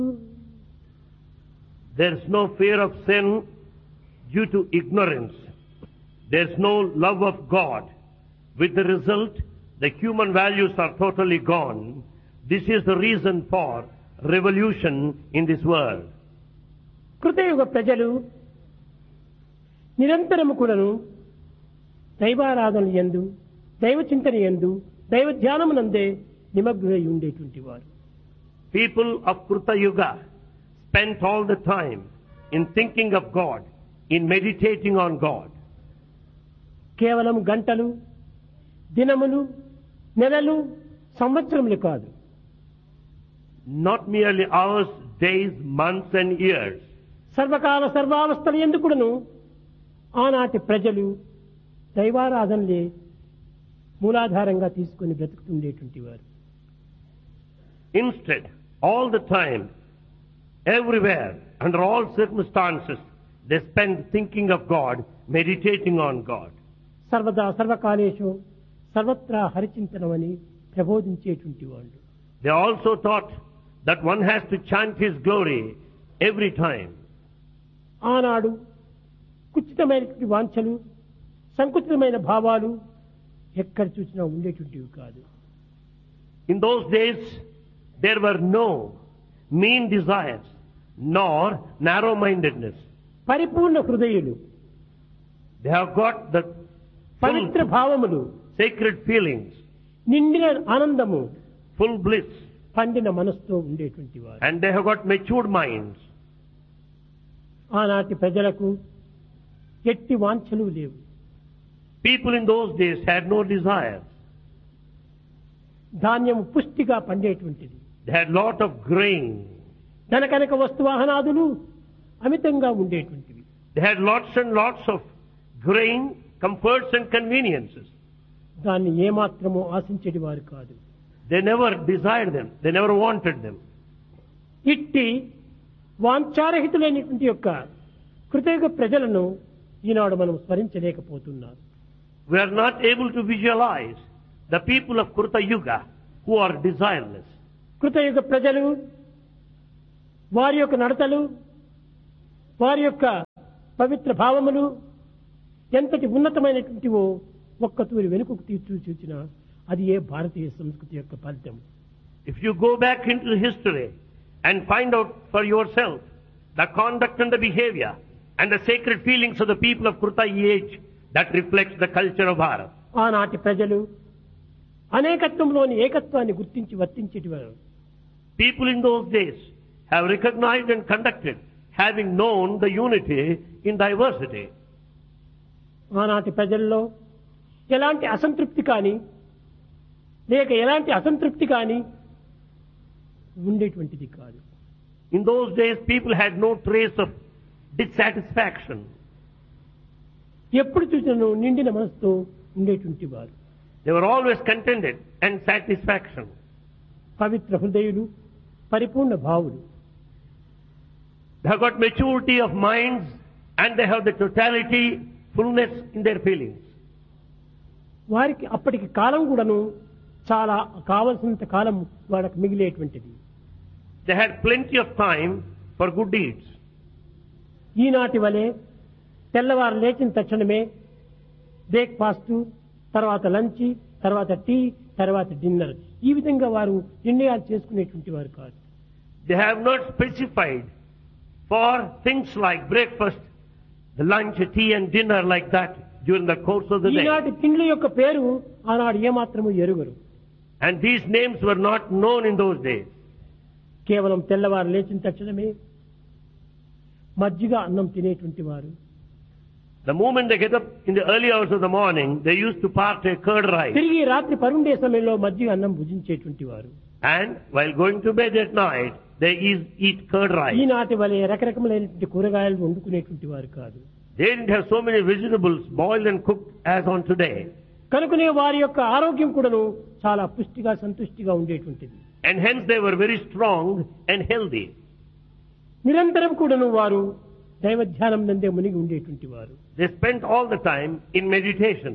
There is no fear of sin due to ignorance. There is no love of God. With the result, the human values are totally gone. This is the reason for revolution in this world. కృతయుగ ప్రజలు నిరంతరము కూడాను దైవారాధన యందు, దైవ చింతన యందు, దైవ ధ్యానమునందే నిమగ్నులై ఉండేటువంటి వారు. People of Kruta Yuga spent all the time in thinking of God, in meditating on God. కేవలం గంటలు, దినములు, నెలలు, సంవత్సరములు కాదు. Not merely hours, days, months and years. సర్వకాల సర్వావస్థల యందు కూడాను ఆనాటి ప్రజలు దైవారాధనలే మూలాధారంగా తీసుకుని బ్రతుకుతుండేటువంటి వారు. Instead, all the time, everywhere, under all circumstances, they spend thinking of God, meditating on God. సర్వదా సర్వకాలేషు సర్వత్రా హరిచింతనమని ప్రబోధించేటువంటి వాళ్ళు. They also taught that one has to chant His glory every time. ఆనాడు కుచితమైనటువంటి వాంఛలు, సంకుచితమైన భావాలు ఎక్కడ చూసినా ఉండేటువంటివి కాదు. In those days, there were no mean desires, nor narrow-mindedness. పరిపూర్ణ హృదయులు, They have got the పవిత్ర భావములు, sacred feelings, నిండిన ఆనందము, full bliss, పండిన మనసుతో ఉండేటువంటి వారు. and they have got matured minds. ఆనాటి ప్రజలకు ఎట్టి వాంఛలు లేవు. People in those days had no desires. ధాన్యం పుష్టిగా పండేటువంటిది. They had lot of grain. ధనకనక వస్తువాహనాదులు అమితంగా ఉండేటువంటివి. They had lots and lots of grain, comforts and conveniences. దాన్ని ఏమాత్రమూ ఆశించేటి వారు కాదు. They never desired them. They never wanted them. ఇట్టి వాంఛారహితులైనటువంటి యొక్క కృతయుగ ప్రజలను ఈనాడు మనం స్మరించలేకపోతున్నాం. We are not able to visualize the people of Kruta Yuga who are desireless. కృతయుగ ప్రజలు వారి యొక్క నడతలు, వారి యొక్క పవిత్ర భావములు ఎంతటి ఉన్నతమైనటువంటివో ఒక్కతూరి వెనుకకు చూచిన అది ఏ భారతీయ సంస్కృతి యొక్క ఫలితం. If you go back into history and find out for yourself the conduct and the behavior and the sacred feelings of the people of Kruta age, that reflects the culture of Bharat. ఆనాటి ప్రజలు అనేకత్వంలోని ఏకత్వాన్ని గుర్తించి వర్తించేటివారు. People in those days have recognized and conducted, having known the unity in diversity. ఆనాటి ప్రజల్లో ఎలాంటి అసంతృప్తి కానీ లేక ఎలాంటి అసంతృప్తి కానీ ఉండేటువంటిది కాదు. In those days, people had no trace of dissatisfaction. ఎప్పుడు చూసినా నిండిన మనసుతో ఉండేటువంటి వారు. They were always contented and satisfaction. పవిత్ర హృదయులు, పరిపూర్ణ భావులు. They have got maturity of minds and they have the totality, fullness in their feelings. వారికి అప్పటికి కాలం కూడాను చాలా కావలసినంత కాలం వాళ్ళకి మిగిలేటువంటిది. They had plenty of time for good deeds. ఈనాటి వలె తెల్లవారు లేచిన తక్షణమే బ్రేక్ఫాస్ట్, తర్వాత లంచ్, తర్వాత టీ, తర్వాత డిన్నర్, ఈ విధంగా వారు నిర్ణయాలు చేసుకునేటువంటి వారు కాదు. They have not specified for things like breakfast, the lunch, tea and dinner like that during the course of the day. ఈనాటి తిండ్ల యొక్క పేరు ఆనాడు ఏమాత్రము ఎరుగరు. And these names were not known in those days. కేవలం తెల్లవారు లేచిన తక్షణమే మజ్జిగ అన్నం తినేటువంటి వారు. The moment they get up in the early hours of the morning, they used to partake curd rice. తిరిగి రాత్రి పరుండే సమయంలో మజ్జిగ అన్నం భుజించేటువంటి వారు. And while going to bed at night, they eat curd rice. ఈనాటి వలె రకరకములైనటువంటి కూరగాయలు వండుకునేటువంటి వారు కాదు. They didn't have so many vegetables boiled and cooked as on today. కనుకనే వారి యొక్క ఆరోగ్యం కూడాను చాలా పుష్టిగా సంతుష్టిగా ఉండేటువంటిది. And hence they were very strong and healthy. నిరంతరం కూడాను వారు దైవ ధ్యానం నందే మునిగి ఉండేటువంటి వారు. They spent all the time in meditation.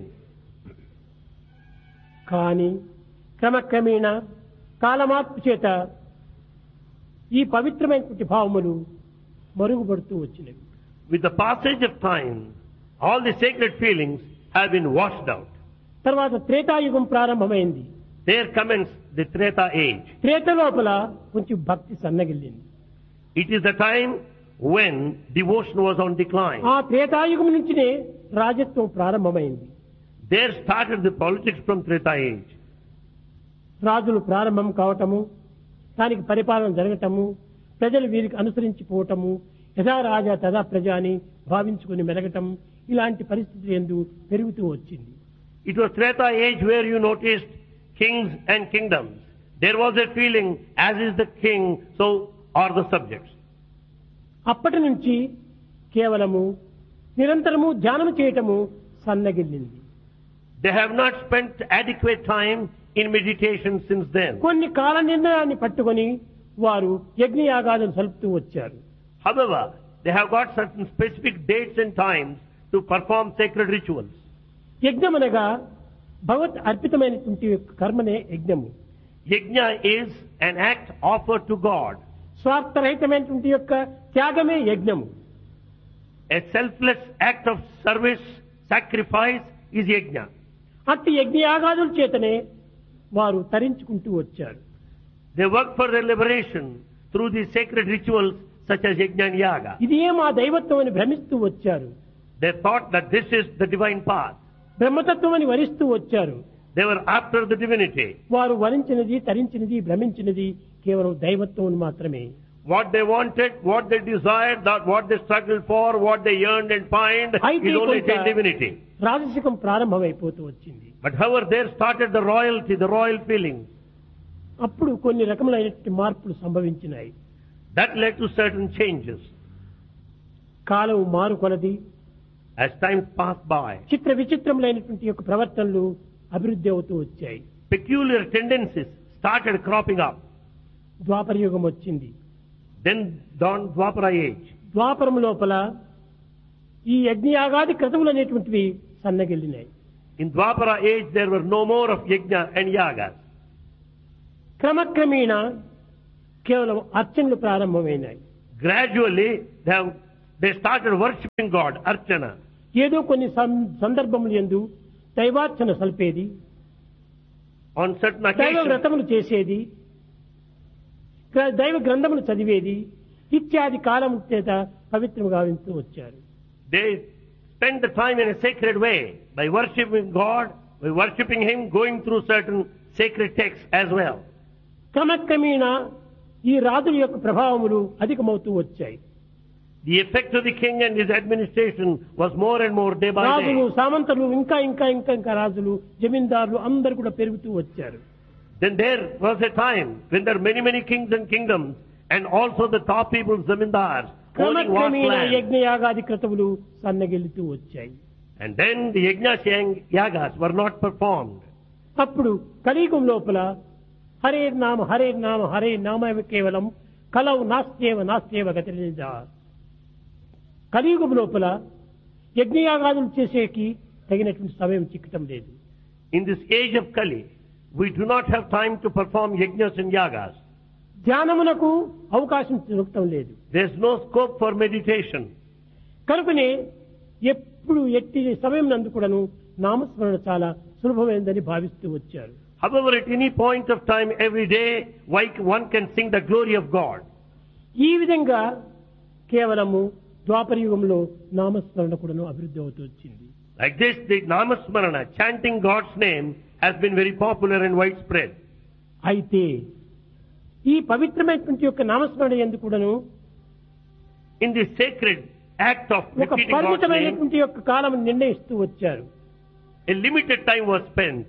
కానీ క్రమక్రమేణా కాలమార్పు చేత ఈ పవిత్రమైనటువంటి భావములు మరుగుపడుతూ వచ్చినవి. With the passage of time, all the sacred feelings have been washed out. తర్వాత త్రేతాయుగం ప్రారంభమైంది. There commenced the Treta age. Treta లోపల కొంచెం భక్తి సన్నగిల్లింది. It is the time when devotion was on decline. ఆ త్రేతాయుగం నుంచినే రాజత్వం ప్రారంభమైంది. There started the politics from Treta age. రాజులు ప్రారంభం కావటము, దానికి పరిపాలన జరగటము, ప్రజలు వీరికి అనుసరించిపోవటము, యథా రాజా తదా ప్రజ అని భావించుకుని మెలగటం, ఇలాంటి పరిస్థితులు ఎందు పెరుగుతూ వచ్చింది. It was Treta age where you noticed kings and kingdoms. There was a feeling, as is the king, so are the subjects. అప్పటి నుంచి కేవలము నిరంతరము ధ్యానం చేయటము సన్నగిల్లింది. They have not spent adequate time in meditation since then. కొన్ని కాల నిర్ణయాన్ని పట్టుకొని వారు యజ్ఞయాగాలను సలుపుతూ వచ్చారు. However, they have got certain specific dates and times to perform sacred rituals. యజ్ఞమనగా భగవత్ అర్పితమైనటువంటి కర్మనే యజ్ఞము. Yajna is an act offered to God. స్వార్థరహితమైనటువంటి యొక్క త్యాగమే యజ్ఞము. A selfless act of service, sacrifice is yajna. అట్టి యజ్ఞయాగాదుల చేతనే వారు తరించుకుంటూ వచ్చారు. They work for their liberation through these sacred rituals such as yajna and yaga. ఇదే మా దైవత్వం అని భ్రమిస్తూ వచ్చారు. They thought that this is the divine path. బ్రహ్మతత్వం అని వరిస్తూ వచ్చారు. They were after the divinity. వారు వరించినది, తరించినది, భ్రమించినది కేవలం దైవత్వం మాత్రమే. What they wanted, what they desired, that what they struggled for, what they yearned and find is only divinity. రాజసికం ప్రారంభమైపోతూ వచ్చింది. But however, there started the royalty, the royal feelings. అప్పుడు కొన్ని రకములైనటువంటి మార్పులు సంభవించినాయి. That led to certain changes. కాలం మారు కొలది As time passed by, చిత్ర విచిత్రములైనటువంటి యొక్క ప్రవర్తనలు అభివృద్ధి అవుతూ వచ్చాయి. peculiar tendencies started cropping up. ద్వాపర యుగం వచ్చింది. Then dawned Dwapara age. ద్వాపరం లోపల ఈ యజ్ఞయాగాది క్రతువులు అనేటువంటివి సన్నగిల్లినాయి. In Dwapara age, there were no more of yajna and yagas. క్రమక్రమేణ కేవలం అర్చనలు ప్రారంభమైనాయి. Gradually, they started worshipping God, archana. ఏదో కొన్ని సందర్భములు యందు దైవార్చన సల్పేది, On certain దైవ occasions, వ్రతములు చేసేది, దైవ గ్రంథములు చదివేది ఇత్యాది కాలం చేత పవిత్రము గావిస్తూ వచ్చారు. they spend the time in a sacred way by worshipping God, by worshipping Him, going through certain sacred texts as well. క్రమక్రమేణ ఈ రాజుల యొక్క ప్రభావములు అధికమవుతూ వచ్చాయి. The effect of the king and his administration was more and more day by రాజులు, day. సామంతులు, ఇంకా రాజులు, జమీందారులు అందరూ కూడా పెరుగుతూ వచ్చారు. Then there was a time when there were many kings and kingdoms, and also the top people, zamindars, owning vast క్రమక్రమేణ land. యజ్ఞయాగాది క్రతువులు సన్నగిల్లుతూ వచ్చాయి. And then the yajnas and yagas were not performed. అప్పుడు కలియుగం లోపల హరే నామ హరే నామ హరే నామ కేవలం కలవు నాస్త్యేవ గతిరేజ. కలియుగం లోపల యజ్ఞయాగాదులు చేసేకి తగినటువంటి సమయం చిక్కటం లేదు. In this age of Kali, we do not have time to perform yajnas and yagas. ధ్యానమునకు అవకాశం దొరకటం లేదు. There is no scope for meditation. కనుకనే ఎప్పుడు ఎట్టి సమయం నందు కూడాను నామస్మరణ చాలా సులభమైందని భావిస్తూ వచ్చారు. However, at any point of time, every day, one can sing the glory of God. ఈ విధంగా కేవలము ద్వాపర యుగంలో నామస్మరణ కూడాను అభివృద్ధి అవుతూ వచ్చింది. Like this, the Namasmarana, chanting God's name, has been very popular and widespread. అయితే ఈ పవిత్రమైనటువంటి యొక్క నామస్మరణ యందు కూడాను In the sacred act of ఒక repeating God's name, పరిమితమైనటువంటి యొక్క కాలం నిర్ణయిస్తూ వచ్చారు. a limited time was spent.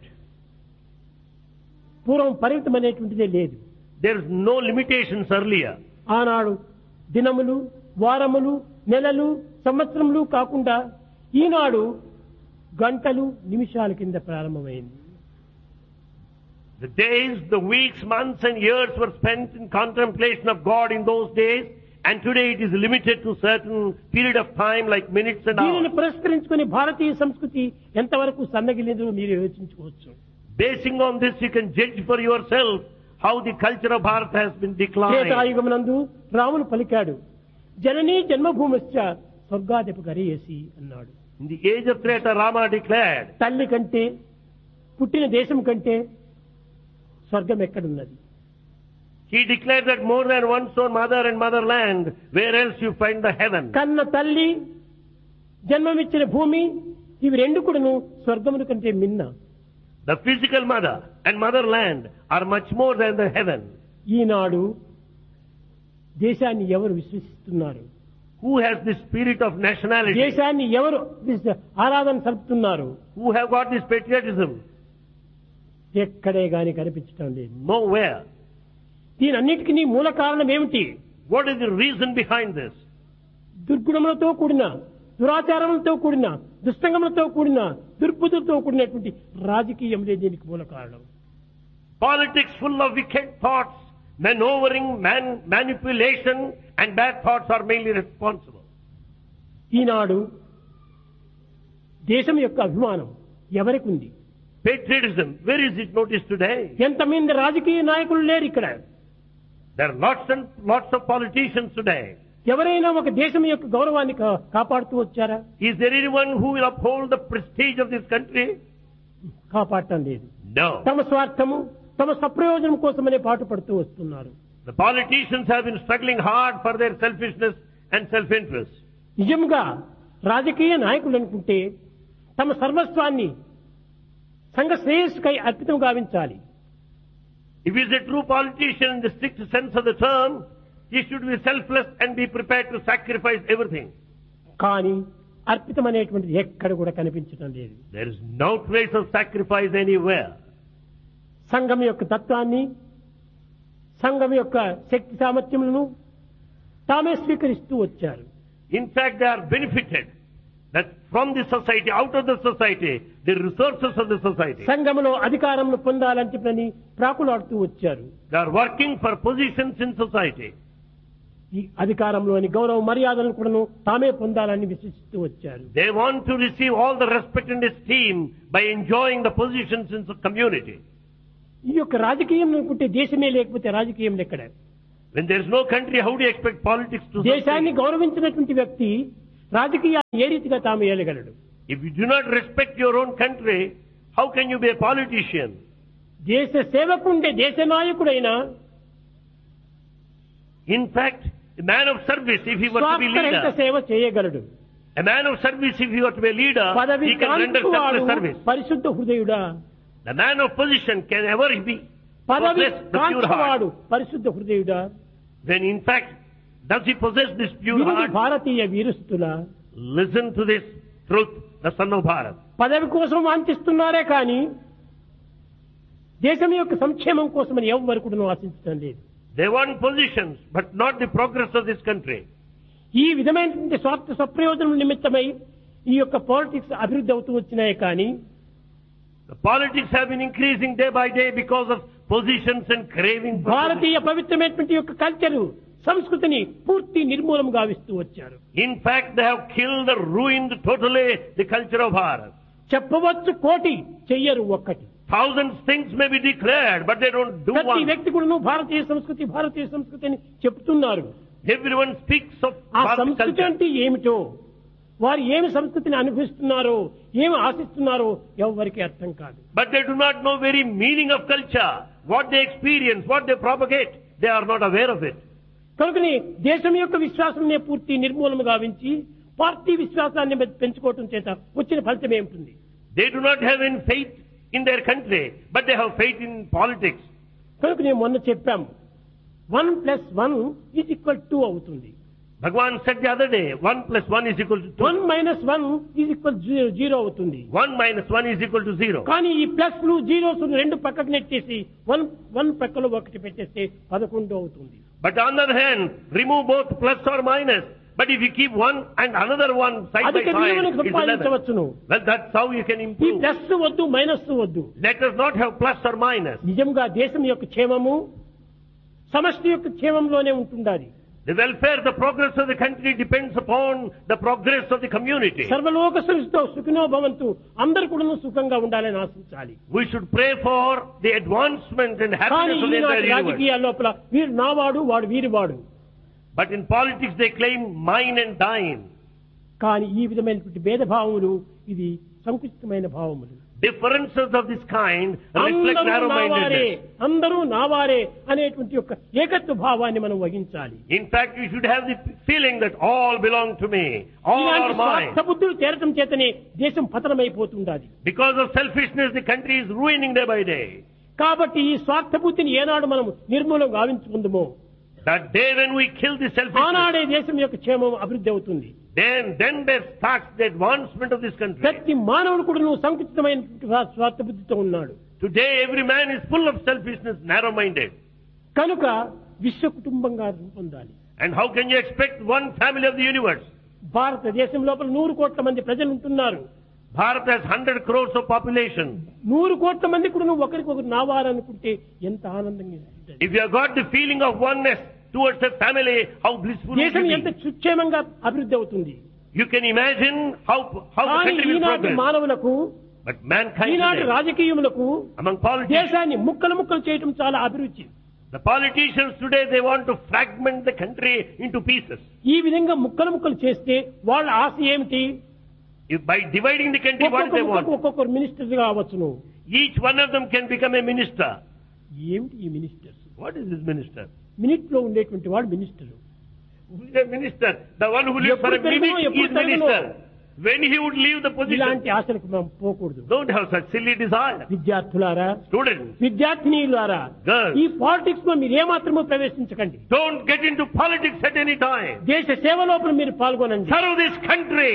పూర్వం పరిమితమైనటువంటిదే లేదు. There is no limitations earlier. ఆనాడు దినములు, వారములు, నెలలు, సంవత్సరములు కాకుండా ఈనాడు గంటలు, నిమిషాల కింద ప్రారంభమైంది. The days, the weeks, months and years were spent in contemplation of God in those days, and today it is limited to certain period of time like minutes and దీనిని hours. పురస్కరించుకుని భారతీయ సంస్కృతి ఎంతవరకు సన్నగిలిందో మీరు యోచించుకోవచ్చు. Basing on this, you can judge for yourself how the culture of Bharat has been declined. త్రేతాయుగమునందు రాముడు పలికాడు, జననీ జన్మభూమిశ్చ స్వర్గాధిప గరీయసి అన్నాడు. In the age of Treta, Rama declared, తల్లి కంటే పుట్టిన దేశం కంటే స్వర్గం ఎక్కడున్నది? he declared that more than one's own mother and motherland, where else you find the heaven? కన్న తల్లి, జన్మమిచ్చిన భూమి, ఇవి రెండు కూడాను స్వర్గముల కంటే మిన్న. The physical mother and motherland are much more than the heaven. ఈనాడు దేశాన్ని ఎవరు విశ్వసిస్తున్నారు? Who has the spirit of nationality? దేశాన్ని ఎవరు ఆరాధన సలుపుతున్నారు? Who have got this patriotism? ఎక్కడే గాని కనిపించడం లేదు. Nowhere. దీనన్నిటికీ మూల కారణం ఏమిటి? What is the reason behind this? దుర్గుణములతో కూడిన, దురాచారములతో కూడిన, దుష్టంగములతో కూడిన, దుర్బుద్ధులతో కూడినటువంటి రాజకీయములే దీనికి మూల కారణం. Politics full of wicked thoughts, maneuvering, manipulation and bad thoughts are mainly responsible. ఈనాడు దేశం యొక్క అభిమానం ఎవరికి ఉంది? Patriotism, where is it noticed today? ఎంతమంది రాజకీయ నాయకులు లేరు ఇక్కడ. There are lots and lots of politicians today. ఎవరైనా ఒక దేశం యొక్క గౌరవాన్ని కాపాడుతూ వచ్చారా? Is there anyone who will uphold the prestige of this country? కాపాడటం లేదు. No. తమ స్వార్థము, తమ సప్రయోజనం కోసమనే పాటుపడుతూ వస్తున్నారు. The politicians have been struggling hard for their selfishness and self-interest. నిజంగా రాజకీయ నాయకులు అనుకుంటే తమ సర్వస్వాన్ని సంఘ శ్రేయస్సుకై అర్పితం గావించాలి. If he is a true politician in the strict sense of the term, he should be selfless and be prepared to sacrifice everything. కానీ అర్పితం అనేటువంటిది ఎక్కడ కూడా కనిపించడం లేదు. There is no trace of sacrifice anywhere. సంఘం యొక్క తత్వాన్ని, సంఘం యొక్క శక్తి సామర్థ్యములను తామే స్వీకరిస్తూ వచ్చారు. In fact, they are benefited that from the society, out of the society, the resources of the society. సంఘములో అధికారమును పొందాలని చెప్పని ప్రాకులాడుతూ వచ్చారు. They are working for positions in society. ఈ అధికారంలోని గౌరవ మర్యాదలను కూడా తామే పొందాలని విశ్వసిస్తూ వచ్చారు. They want to receive all the respect and esteem by enjoying the positions in the community. ఈ యొక్క రాజకీయం అనుకుంటే దేశమే లేకపోతే రాజకీయం ఎక్కడ? When there is no country, how do you expect politics to దేశాన్ని sustain? గౌరవించినటువంటి వ్యక్తి రాజకీయాన్ని ఏ రీతిగా తాము ఏలగలడు? If you do not respect your own country, how can you be a politician? దేశ సేవకుండే దేశ నాయకుడైనా In fact, a man of service, if he were to be స్వార్థరహిత leader, సేవ చేయగలడు. a man of service, if he were to be a leader, పదవి he can render కాంచువాడు selfless service. పరిశుద్ధ హృదయుడా. The man of position can ever be పదవి possess the pure heart. కాంచువాడు పరిశుద్ధ హృదయుడా. When in fact, does he possess this pure వీరు heart? Bharatiya వీరస్తుల Listen to this truth, the son of Bharat. పదవి కోసం వాంఛిస్తున్నారే కానీ దేశం యొక్క సంక్షేమం కోసమని ఎవరు కూడా ఆశించడం లేదు. They want positions, but not the progress of this country. ఈ విధమైనటువంటి స్వార్థ సప్రయోజనం నిమిత్తమై ఈ యొక్క పాలిటిక్స్ అభివృద్ధి అవుతూ వచ్చినాయి కానీ The politics have been increasing day by day because of positions and craving for భారతీయ పవిత్రమైనటువంటి యొక్క కల్చరు, సంస్కృతిని పూర్తి నిర్మూలం గావిస్తూ వచ్చారు. In fact, they have killed or ruined totally the culture of Bharat. చెప్పవచ్చు కోటి, చెయ్యరు ఒక్కటి. Thousands things may be declared, but they don't do ప్రతి one. వ్యక్తి కూడా భారతీయ సంస్కృతి అని చెప్తున్నారు. Everyone speaks of ఆ Bharat సంస్కృతి culture. అంటే ఏమిటో, వారు ఏమి సంస్కృతిని అనుభవిస్తున్నారో, ఏమి ఆశిస్తున్నారో ఎవరికి అర్థం కాదు. But they do not know very meaning of culture, what they experience, what they propagate. They are not aware of it. కనుకని దేశం యొక్క విశ్వాసాన్ని పూర్తి నిర్మూలన గావించి పార్టీ విశ్వాసాన్ని పెంచుకోవటం చేత వచ్చిన ఫలితం ఏమిటి? They do not have any faith in their country, but they have faith in politics. కనుక నేను మొన్న చెప్పాము 1+1=2 అవుతుంది. Bhagavan said the other day, 1 plus 1 is equal to 2. 1-1=0 అవుతుంది. 1 minus 1 is equal to 0. కానీ ఈ ప్లస్లు జీరోస్ రెండు పక్కకు నెట్టేసి 1 పక్కలో ఒకటి పెట్టేస్తే 11 అవుతుంది. But on the other hand, remove both plus or minus. But if you keep one and another one side by అధిక side, విలువను it's 11. సంపాదించవచ్చును. Well, that's how you can ఈ improve. ప్లస్ వద్దు, మైనస్ వద్దు. Let us not have plus or minus. నిజంగా దేశం యొక్క క్షేమము సమష్టి యొక్క క్షేమంలోనే ఉంటుండాలి. The welfare, the progress of the country depends upon the progress of the community. సర్వలోక సృష్టితో సుఖినో భవంతు, అందరూ కూడా సుఖంగా ఉండాలని ఆశించాలి. We should pray for the advancement and కానీ happiness of the ఈనాటి entire universe. రాజకీయాల లోపల వీరు నావాడు వాడు వీరివాడు. But in politics they claim mine and thine. కానీ ఈ విధమైనటువంటి భేదభావములు ఇది సంకుచితమైన భావములు. Differences of this kind reflect narrow-mindedness. అందరూ నావారే అనేటువంటి యొక్క ఏకత్వ భావాన్ని మనం వహించాలి. In fact, you should have the feeling that all belong to me, all are mine. స్వార్థ బుద్ధులు చేరటం చేతనే దేశం పతనమైపోతుండాలి. Because of selfishness, the country is ruining day by day. కాబట్టి ఈ స్వార్థ బుద్ధిని ఏనాడు మనం నిర్మూలం గావించుకుందామో, That day when we kill the selfishness, ఆనాడే దేశం యొక్క క్షేమం అభివృద్ధి అవుతుంది. then there starts the advancement of this country. ప్రతి మానవుడు కూడా నువ్వు సంకుచితమైన స్వార్థ బుద్ధితో ఉన్నాడు. Today every man is full of selfishness, narrow-minded. కనుక విశ్వ కుటుంబంగా రూపొందాలి. And how can you expect one family of the universe? భారతదేశం లోపల 100 కోట్ల మంది ప్రజలు ఉంటున్నారు. Bharat has 100 crores of population. 100 కోట్ల మంది కూడా నువ్వు ఒకరికొకరు నావారనుకుంటే ఎంత ఆనందంగా ఉంటుంది. If you have got the feeling of oneness towards a family, how blissful it దేశం ఎంత will be. సుక్షేమంగా అభివృద్ధి అవుతుంది. You can imagine how the కానీ country will ఈనాటి progress. మానవులకు, But mankind ఈనాటి today, రాజకీయములకు among politicians, దేశాన్ని ముక్కలు ముక్కలు చేయటం చాలా అభిరుచి. the politicians today, they want to fragment the country into pieces. ఈ విధంగా ముక్కలు ముక్కలు చేస్తే వాళ్ళ ఆశ ఏమిటి? By dividing the country, what do they want? ఒక్కొక్కరు మినిస్టర్ కావచ్చును. Each one of them can become a minister. ఏమిటి ఈ ministers? What is this minister? Minute లో ఉండేటువంటి వాడు minister. Who is a minister? The one who lives for a minute is minister. When he would leave the position, ఇలాంటి ఆశలకు మనం పోకూడదు. don't have such silly desire. విద్యార్థులారా, Students, విద్యార్థినీలారా, girls, ఈ politics లో మీరు ఏమాత్రమూ ప్రవేశించకండి. don't get into politics at any time. దేశ సేవ లోపల మీరు పాల్గొనండి. Serve this country.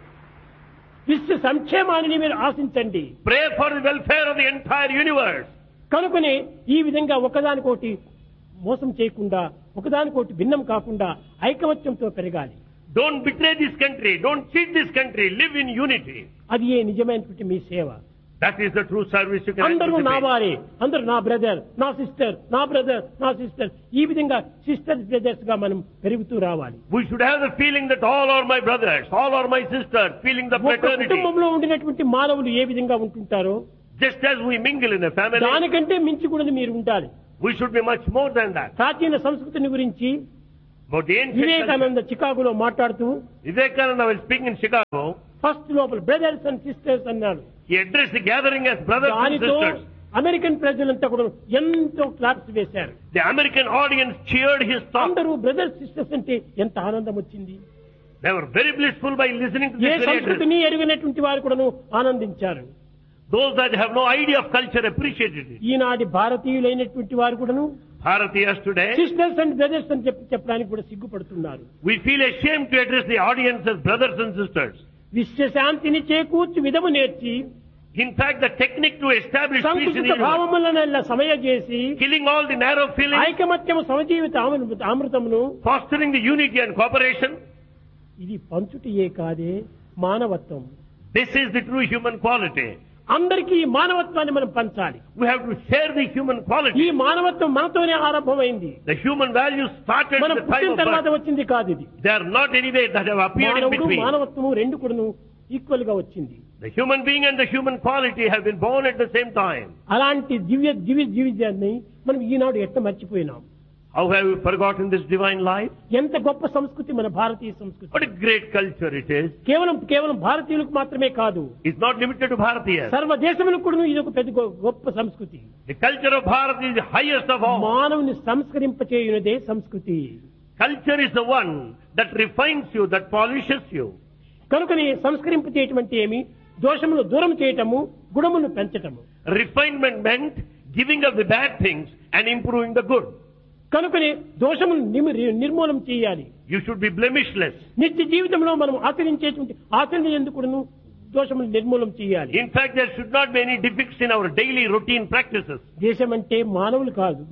విశ్వ సంక్షేమాన్ని మీరు ఆశించండి. Pray for the welfare of the entire universe. కనుకనే ఈ విధంగా ఒకదానికోటి మోసం చేయకుండా, ఒకదానికోటి భిన్నం కాకుండా ఐకమత్యంతో పెరగాలి. Don't betray this country. Don't cheat this country. Live in unity. అది ఏ నిజమైనటువంటి మీ సేవ. That is the true service you can అందరూ నా anticipate. వారే, అందరూ నా బ్రదర్, నా సిస్టర్, నా బ్రదర్, నా సిస్టర్, ఈ విధంగా సిస్టర్స్ బ్రదర్స్ గా మనం పెరుగుతూ రావాలి. We should have the feeling that all are my brothers, all are my sisters, feeling the ఒక fraternity. కుటుంబంలో ఉండినటువంటి మానవులు ఏ విధంగా ఉంటుంటారో Just as we mingle in a family, దానికంటే మించి కూడా మీరు ఉండాలి. we should be much more than that. ప్రాచీన సంస్కృతిని గురించి About the ancient culture, Vivekananda చికాగోలో మాట్లాడుతూ Vivekananda was speaking in Chicago. First లోపల బ్రదర్స్ అండ్ సిస్టర్స్ అన్నాడు. He addressed the gathering as brothers and దానితో sisters. అమెరికన్ ప్రజలంతా కూడా ఎంతో క్లాప్స్ వేశారు. The American audience cheered his talk. అందరూ బ్రదర్స్ సిస్టర్స్ అంటే ఎంత ఆనందం వచ్చింది. They were very blissful by listening to A this very address. సంస్కృతిని ఎరుగినటువంటి వారు కూడాను ఆనందించారు. Those that have no idea of culture appreciated it. ఈనాటి భారతీయులైనటువంటి వారు కూడాను Bharatiyas today, sisters and brothers అని చెప్పడానికి కూడా సిగ్గుపడుతున్నారు. we feel ashamed to address the audience as brothers and sisters. విశ్వశాంతిని చేకూర్చి విధము నేర్చి In fact, the technique to establish peace in the సంకుచిత universe, భావములనల్లా సమయ చేసి killing all the narrow feelings, ఐకమత్యము సమజీవిత అమృతమును fostering the unity and cooperation, ఇది పంచుటియే కాదే మానవత్వం. this is the true human quality. అందరికీ ఈ మానవత్వాన్ని మనం పంచాలి. We have to share the human ఈ quality. మానవత్వం మనతోనే ఆరంభమైంది. The human values started మనం at the time పుట్టిన of తర్వాత birth. వచ్చింది కాదు ఇది. They are not anyway that have appeared in మానవుడు between. మానవత్వము రెండు కూడాను ఈక్వల్ గా వచ్చింది. The human being and the human quality have been born at the same time. అలాంటి దివ్య జీవితాన్ని మనం ఈనాడు ఎట్ట మర్చిపోయినాం. How have we forgotten this divine life? ఎంత గొప్ప సంస్కృతి మన భారతీయ సంస్కృతి. What a great culture it is. కేవలం భారతీయులకు మాత్రమే కాదు, It's not limited to Bharatiyas. సర్వ దేశములకు కూడా ఇది ఒక పెద్ద గొప్ప సంస్కృతి. The culture of Bharat is the highest of all. మానవుని సంస్కరింపచేయునదే సంస్కృతి. Culture is the one that refines you, that polishes you. కనుకని సంస్కరింపచేయటం ఏమి? దోషమును దూరం చేయటము, గుణమును పెంచటము. Refinement meant giving up the bad things and improving the good. కనుకని దోషమును నిర్మూలన చేయాలి. You should be blemishless. నిత్య జీవితంలో మనం ఆచరించేటువంటి ఆచరణ ఎందుకును దోషములు నిర్మూలన చేయాలి. In fact, there should not be any defects in our daily routine practices. దేశం అంటే మానవులు కాదు,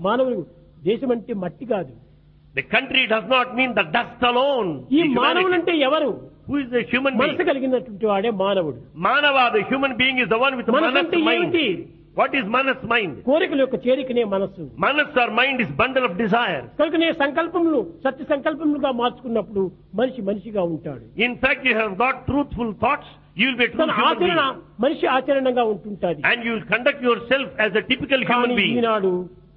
దేశం అంటే మట్టి కాదు. The country does not mean the dust alone. ఈ The humanity. మానవులు అంటే ఎవరు? Who is the human మనసు being? కలిగినటువంటి వాడే మానవుడు. Manava, the human being, is the one with the మనసు manas అంటే mind. ఏమిటి? What is manas mind? కోరికల యొక్క చేరికనే మనస్సు. Manas or mind is bundle of desire. కనుకనే సంకల్పములు సత్య సంకల్పములుగా మార్చుకున్నప్పుడు మనిషి మనిషిగా ఉంటాడు. In fact, you have got truthful thoughts, you will be a true తన human ఆచరణ being. మనిషి ఆచరణంగా ఉంటుంటాది. And you will conduct yourself as a typical human కానీ being. ఈనాడు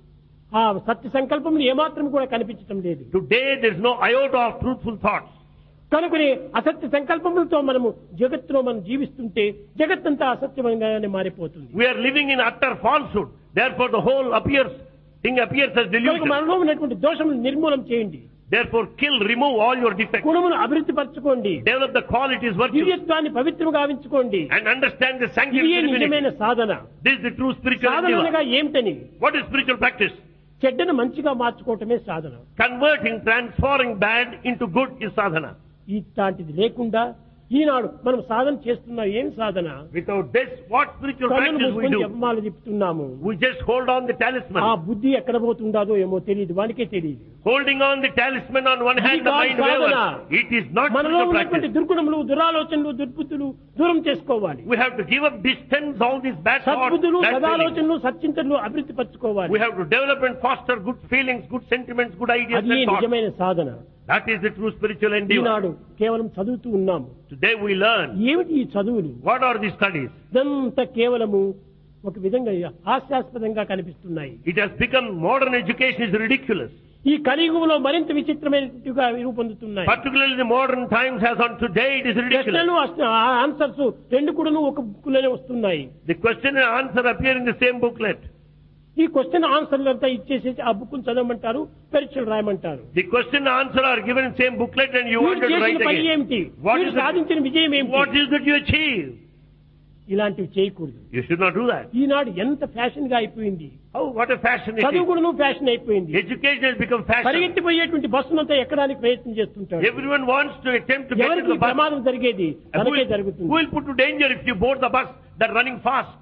ఆ సత్య సంకల్పములు ఏమాత్రం కూడా కనిపించటం లేదు. Today there is no iota of truthful thoughts. కనుకనే అసత్య సంకల్పములతో మనము జగత్తులో మనం జీవిస్తుంటే జగత్తంతా అసత్యమంగానే మారిపోతుంది. We are living in utter falsehood. Therefore the whole thing appears as కనుక delusion. మనలో ఉన్నటువంటి దోషములు నిర్మూలన చేయండి. Therefore kill, remove all your defects. గుణమును అభివృద్ధి పరచుకోండి. Develop the qualities, virtues. దివ్యత్వాన్ని పవిత్రంగా గావించుకోండి. And understand the sanctity ఇదే of divinity. నిజమైన సాధన. This is the true spiritual Sadhana endeavor. అనగా ఏమిటని? What is spiritual practice? చెడ్డను మంచిగా మార్చుకోవటమే సాధన. Converting, transforming bad into good is sadhana. ఇట్లాంటిది లేకుండా ఈనాడు మనం సాధన చేస్తున్నా ఏం సాధన? Without this, what spiritual కన్నులు practice we మూసుకొని do? జపమాలు తిప్పుతున్నాము. We just hold on the ఆ talisman. బుద్ధి ఎక్కడ పోతుందో ఏమో తెలియదు, వానికే తెలియదు. Holding on the talisman on one hand, ఇది the కాదు mind Sadhana. wavers. It is not మనలో spiritual ఉన్నటువంటి practice. దుర్గుణములు, దురాలోచనలు, దుర్బుద్ధులు దూరం చేసుకోవాలి. We have to give up, distance all these bad thoughts, సద్బుద్ధులు, bad feelings. సదాలోచనలు, సచ్చింతనలు అభివృద్ధి పరచుకోవాలి. We have to develop and foster good feelings, good sentiments, good ideas అది and thoughts. నిజమైన సాధన. That is the true spiritual endeavor. ఈనాడు కేవలం చదువుతూ ఉన్నాము. Today we learn. ఏమిటి ఈ చదువులు? What are these studies? ఇదంతా కేవలము ఒక విధంగా హాస్యాస్పదంగా కనిపిస్తున్నాయి. It has become, modern education is ridiculous. ఈ కలియుగంలో మరింత విచిత్రమైనట్టుగా రూపొందుతున్నాయి. Particularly the modern times as on today, it is ridiculous. ప్రశ్నలు ఆన్సర్స్ రెండు కూడాను ఒక బుక్ లోనే వస్తున్నాయి. The question and answer appear in the same booklet. ఈ క్వశ్చన్ ఆన్సర్లు అంతా ఇచ్చేసేసి ఆ బుక్ చదవమంటారు, పరీక్షలు రాయమంటారు. The question and answer are given in the same booklet and you want వీరు to చేసిన write పని again. ఏమిటి? What వీరు is it? సాధించిన విజయం ఏమిటి? What is that you achieve? ఇలాంటివి చేయకూడదు. You should not do that. ఈనాడు ఎంత ఫ్యాషన్ గా అయిపోయింది. Oh, what a fashion it చదువు is. కూడా ఫ్యాషన్ అయిపోయింది. Education has become fashion. పరిగెత్తిపోయేటువంటి బస్సునంతా ఎక్కడానికి ప్రయత్నం చేస్తుంటారు. Everyone wants to attempt to get ఎవరికి into the bus. ప్రమాదం జరిగేది Who తనకే will, జరుగుతుంది. who will put to danger if you board the bus that running fast?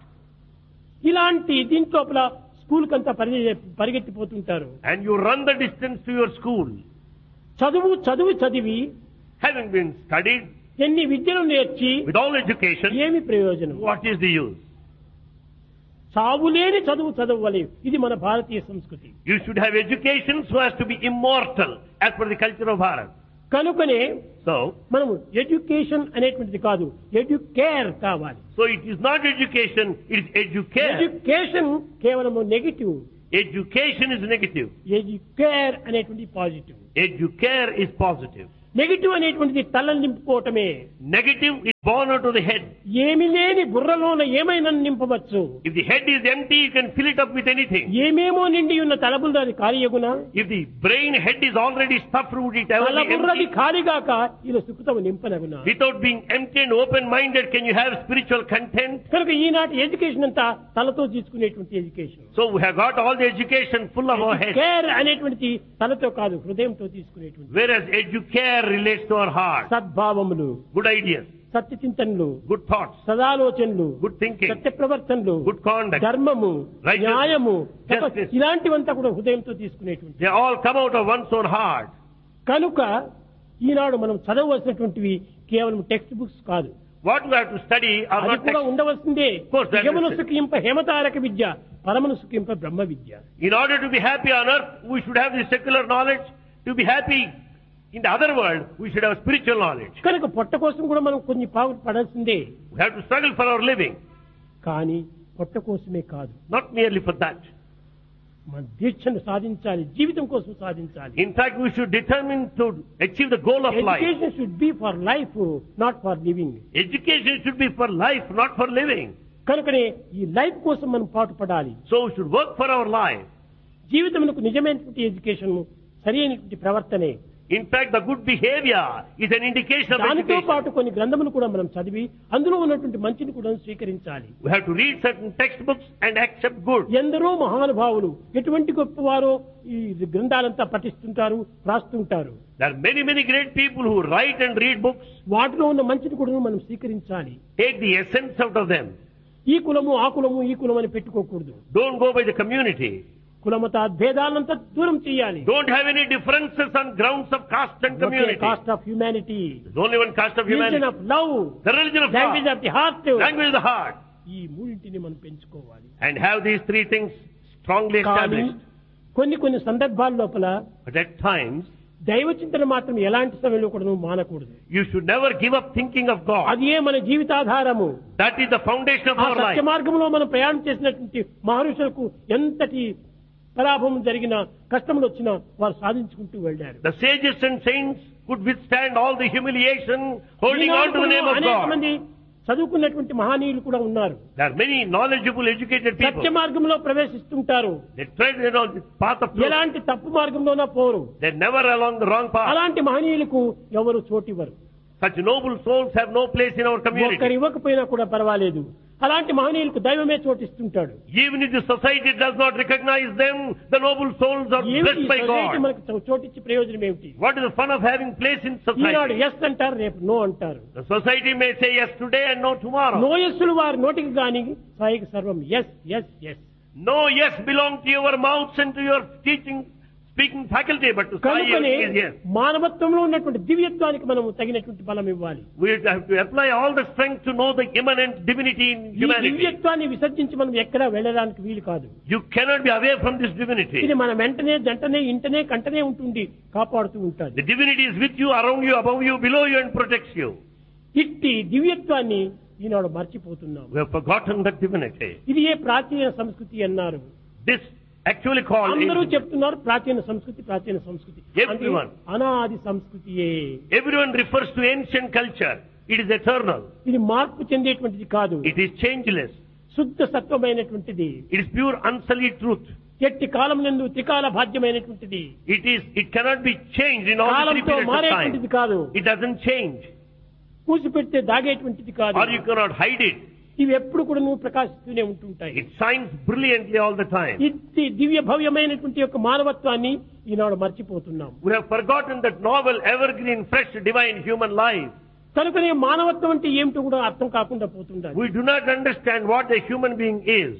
ఇలాంటి దీంట్లోపల స్కూల్ కంతా పరిగెత్తిపోతుంటారు. And you run the distance to your school. చదివి Having been studied ఎన్ని విద్యలు నేర్చి with all education, ఏమి ప్రయోజనం? what is the use? చావులేని చదవవాలి. ఇది మన భారతీయ సంస్కృతి. You should have education so as to be immortal as per the culture of Bharat. కనుకనే So మనము ఎడ్యుకేషన్ అనేటువంటిది కాదు, ఎడ్యుకేర్ కావాలి. it is not education, it is educare. Education కేవలము negative, Education is negative. Educare అనేటువంటి positive. Educare is positive. Negative అనేటువంటిది తలని నింపుకోవటమే. Negative is born out of the head. ఏమి లేని బుర్రలోన ఏమైనా నింపవచ్చు. If the head is empty, you can fill it up with anything. ఏమేమో నిండి ఉన్న తలబుర్రది ఖాళీయగున. If the brain head is already stuffed, would it ever be తలబుర్రది empty? ఖాళీగాక ఇలా సుఖతము నింపనగున. Without being empty and open-minded, can you have spiritual content? కనుక ఈనాటి education అంతా తలతో తీసుకునేటువంటి education. So we have got all the education full of our head. Care అనేటువంటిది తలతో కాదు, హృదయంతో తీసుకునేటువంటి. Whereas educare relates to our heart. సద్భావములు, Good ideas, Satya చింతనలు, good thoughts, సదాలోచనలు, good thinking, సత్య ప్రవర్తనలు, good conduct. ధర్మము, Righteousness, న్యాయము, justice. ఇలాంటివంతా కూడా హృదయంతో తీసుకునేటువంటి. They all come out of one's own heart. కనుక ఈనాడు మనం చదవవలసినటువంటివి కేవలం టెక్స్ట్ బుక్స్ కాదు. What we have to study are అది not కూడా texts. ఉండవలసిందే. course, that is Yamuna it. సుఖింప హేమతారక Vidya, పరమను సుఖింప Brahma Vidya. In order to be happy on earth, we should have the secular knowledge. To be happy in the other world, we should have spiritual knowledge. కనుక పొట్ట కోసం కూడా మనం కొన్ని పడాల్సిందే. We have to struggle for our living. కానీ పొట్ట కోసమే కాదు, Not merely for that. మన దీక్షను సాధించాలి, జీవితం కోసం సాధించాలి. In fact, we should determine to achieve the goal of life. Education should be for life, not for living. Education should be for life, not for living. కనుకనే ఈ life కోసం మనం పాటుపడాలి. So we should work for our life. జీవితమునకు నిజమైనటువంటి education సరి అయినటువంటి ప్రవర్తనే. In fact, the good behavior is an indication of దానితో education. పాటు కొన్ని గ్రంథములు కూడా మనం చదివి అందులో ఉన్నటువంటి మంచిని కూడా స్వీకరించాలి. We have to read certain textbooks and accept good. ఎందరో మహానుభావులు ఎటువంటి గొప్పవారో ఈ గ్రంథాలంతా పఠిస్తుంటారు, రాస్తుంటారు. There are many, many great people who write and read books. వాటిలో ఉన్న మంచిని కూడా మనం స్వీకరించాలి. Take the essence out of them. ఈ కులము ఆ కులము ఈ కులం అని పెట్టుకోకూడదు. Don't go by the community. కులమత భేదాలంతా దూరం చేయాలి. Don't have any differences on grounds of caste and community. Cost of humanity, There's only one caste of religion humanity. Of love, The religion of language God. Of the heart. Language of the heart. ఈ మూడింటిని మనం పెంచుకోవాలి. and have these three things strongly కానీ established. కొన్ని సందర్భాల లోపల But at times, దైవ చింతన మాత్రం ఎలాంటి సమయంలో కూడా నువ్వు మానకూడదు. you should never give up thinking of God. అది ఏ మన జీవితాధారము. That is the foundation of ఆ our సత్య life. మార్గంలో మనం ప్రయాణం చేసినటువంటి మహర్షులకు ఎంతటి పరాభవం జరిగిన కష్టములు వచ్చినా వారు సాధించుకుంటూ వెళ్ళారు. The sages and saints could withstand all the humiliation holding on to the name of అనేక God. మంది చదువుకున్నటువంటి మహనీయులు కూడా ఉన్నారు. There are many knowledgeable, educated people. సత్య మార్గంలో ప్రవేశిస్తుంటారు. They tread the path of truth. ఎలాంటి తప్పు మార్గంలోనా పోరు. They're never along the wrong path. అలాంటి మహనీయులకు ఎవరు చోటివ్వరు. Such noble souls have no place in our community. ఒక్కరు ఇవ్వకపోయినా కూడా పర్వాలేదు. అలాంటి మహనీయులకు దైవమే చోటిస్తుంటాడు. Even if the society does not recognize them, the noble souls are blessed by God. మనకు చోటిచ్చి ప్రయోజనం ఏమిటి? What is the fun of having place in Eenadu society? Yes అంటారు, రేపు నో అంటారు. The society may say yes today and no tomorrow. No ఎస్సులు వారి నోటికి గాని సాయికి సర్వం yes yes yes. No yes belong to your mouths and to your speaking faculty, but to Sai కనుకనే is yes. మానవత్వంలో ఉన్నటువంటి దివ్యత్వానికి మనం తగినటువంటి బలం ఇవ్వాలి. We have to apply all the strength to know the immanent divinity in ఈ humanity. దివ్యత్వాన్ని విసర్జించి మనం ఎక్కడా వెళ్ళడానికి వీలు కాదు. You cannot be away from this divinity. ఇది మన వెంటనే జంటనే ఇంటనే కంటనే ఉంటుంది, కాపాడుతూ ఉంటుంది. The divinity is with you, around you, above you, below you, and protects you. ఇట్టి దివ్యత్వాన్ని ఈనాడు మర్చిపోతున్నాం. We have forgotten that divinity. ఇది ఏ ప్రాచీన సంస్కృతి అన్నారు. This actually called అందరూ చెప్తున్నారు ప్రాచీన సంస్కృతి, ప్రాచీన సంస్కృతి. Everyone. అనాది సంస్కృతియే. Everyone refers to ancient culture. It is eternal. ఇది మార్పు చెందేటువంటిది కాదు. It is changeless. శుద్ధ సత్వమైనటువంటిది. It is pure unsullied truth. ఎట్టి కాలం నందు త్రికాల భాగ్యమైనటువంటిది. It cannot be changed in all the three కాలంతో periods of మారేటువంటిది time. కాదు. It doesn't change. కూసిపెడితే దాగేటువంటిది కాదు. Or you cannot hide it. ఇవి ఎప్పుడు కూడా నువ్వు ప్రకాశిస్తూనే ఉంటుంటాయి. It shines brilliantly all the time. ఇది దివ్య భవ్యమైనటువంటి యొక్క మానవత్వాన్ని ఈనాడు మర్చిపోతున్నాం. We have forgotten that novel, evergreen, fresh, divine human life. కనుకనే మానవత్వం అంటే ఏమిటో కూడా అర్థం కాకుండా పోతుండాలి. We do not understand what a human being is.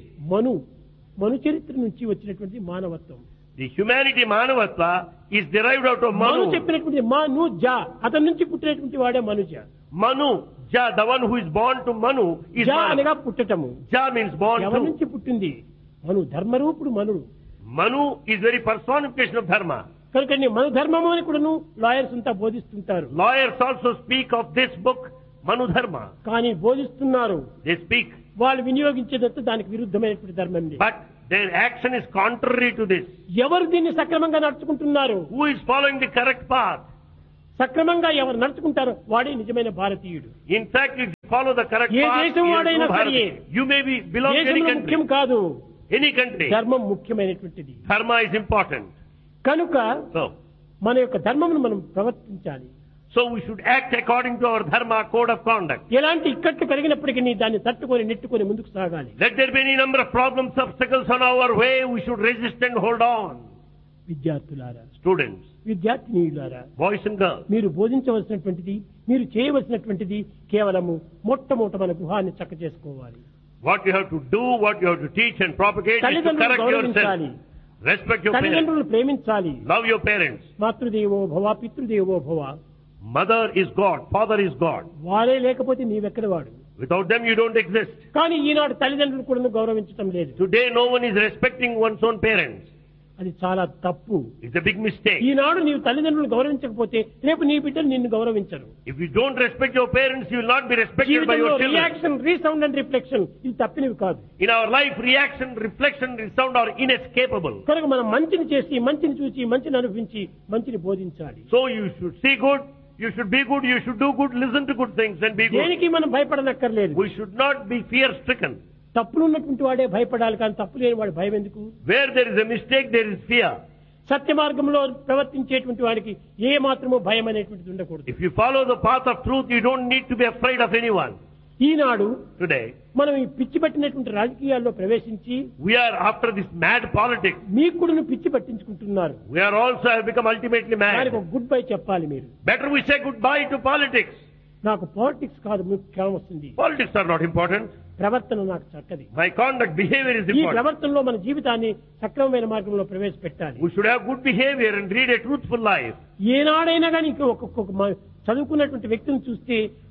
మను చరిత్ర నుంచి వచ్చినటువంటి మానవత్వం. The humanity Manavatva is derived out of Manu Manu. చెప్పినటువంటి మనుజ, అతని నుంచి పుట్టినటువంటి వాడే మనుజ. Manu, Ja, the one who is born to Manu is జ Manu. అనగా పుట్టటము. Ja means born ఎవరి to. నుంచి పుట్టింది? మను ధర్మరూపుడు మనుడు. Manu is very personification of Dharma. కనుక మను ధర్మము అని కూడాను లాయర్స్ అంతా బోధిస్తుంటారు. Lawyers also speak of this book, Manu Dharma. కానీ బోధిస్తున్నారు, They speak, వాళ్ళు వినియోగించేదంతా దానికి విరుద్ధమైనటువంటి ధర్మం. but their action is contrary to this. ఎవరు దీన్ని సక్రమంగా నడుచుకుంటున్నారు? Who is following the correct path? సక్రమంగా ఎవరు నడుచుకుంటారో వాడే నిజమైన భారతీయుడు. In fact, if you follow the correct A path, దేశం you are వాడైనా true సరే, Bharati. You may be belong to any దేశంలో country. ముఖ్యం కాదు, Any country. ధర్మం ముఖ్యమైనటువంటిది. Dharma is important. కనుక So మన యొక్క ధర్మమును మనం ప్రవర్తించాలి. we should act according to our Dharma code of conduct. ఎలాంటి ఇక్కట్లు కలిగినప్పటికీ దాన్ని తట్టుకొని నెట్టుకొని ముందుకు సాగాలి. Let there be any number of problems, obstacles on our way, we should resist and hold on. విద్యార్థులారా, Students, విద్యార్థినీయులారా, boys and girls, మీరు బోధించవలసినటువంటిది, మీరు చేయవలసినటువంటిది కేవలము మొట్టమొదట మన గృహాన్ని చక్క చేసుకోవాలి. what you have to do, what you have to teach and propagate is to తల్లిదండ్రులను correct గౌరవించాలి. yourself. Respect your parents. తల్లిదండ్రులను ప్రేమించాలి. Love your parents. మాతృదేవో భవ, పితృదేవో భవ. Mother is God. Father is God. వారే లేకపోతే నీవెక్కడ వాడు? Without them you don't exist. కానీ ఈనాడు తల్లిదండ్రులు కూడా గౌరవించడం లేదు. Today no one is respecting one's own parents. అది చాలా తప్పు. It's a big mistake. ఈనాడు నీవు తల్లిదండ్రులు గౌరవించకపోతే రేపు నీ బిడ్డలు నిన్ను గౌరవించరు. If you don't respect your parents, you will not be respected by జీవితంలో your children. Reaction, resound and reflection ఇది తప్పినవి కాదు. In our life, reaction, reflection, resound are inescapable. కనుక మనం మంచిని చేసి, మంచిని చూసి, మంచిని అనుభవించి, మంచిని బోధించాలి. So you should see good, you should be good, you should do good, listen to good things and be good. దేనికి మనం భయపడనక్కర్లేదు. We should not be fear-stricken. తప్పులు ఉన్నటువంటి వాడే భయపడాలి, కానీ తప్పు లేని వాడు భయం ఎందుకు? Where there is a mistake, there is fear. సత్య మార్గంలో ప్రవర్తించేటువంటి వాడికి ఏ మాత్రమూ భయం అనేటువంటిది ఉండకూడదు. If you follow the path of truth, you don't need to be afraid of anyone. Eenadu Today, మనం ఈ పిచ్చి పట్టినటువంటి రాజకీయాల్లో ప్రవేశించి we are after this mad politics. మీకు కూడా పిచ్చి పట్టించుకుంటున్నారు. We are also have become ultimately దానికి mad. ఒక గుడ్ బై చెప్పాలి మీరు. Better we say goodbye to politics. నాకు పాలిటిక్స్ కాదు ముఖ్యం వస్తుంది. Politics are not important. ప్రవర్తన నాకు చక్కది. My conduct, behavior is ఈ important. ప్రవర్తనలో మన జీవితాన్ని సక్రమమైన మార్గంలో ప్రవేశపెట్టాలి. We should have good behavior and lead a truthful life. ఏనాడైనా కానీ ఒక్కొక్క చదువుకున్నటువంటి వ్యక్తిని చూస్తే